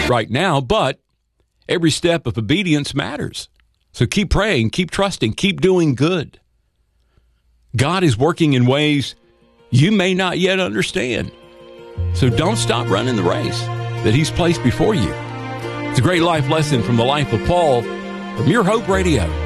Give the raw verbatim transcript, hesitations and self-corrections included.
right now, but every step of obedience matters. So keep praying, keep trusting, keep doing good. God is working in ways you may not yet understand. So don't stop running the race that he's placed before you. It's a great life lesson from the life of Paul from Your Hope Radio.